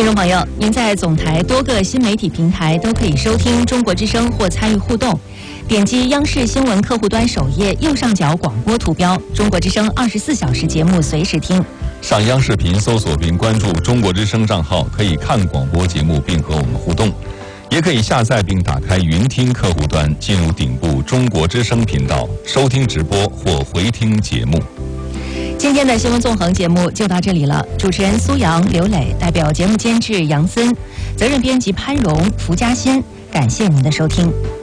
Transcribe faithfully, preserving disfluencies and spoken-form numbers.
听众朋友，您在总台多个新媒体平台都可以收听中国之声或参与互动。点击央视新闻客户端首页右上角广播图标，中国之声二十四小时节目随时听。 上央视频搜索并关注中国之声账号，可以看广播节目并和我们互动。也可以下载并打开云听客户端，进入顶部中国之声频道，收听直播或回听节目。 今天的新闻纵横节目就到这里了，主持人苏阳、刘磊，代表节目监制杨森，责任编辑潘荣、福嘉欣，感谢您的收听。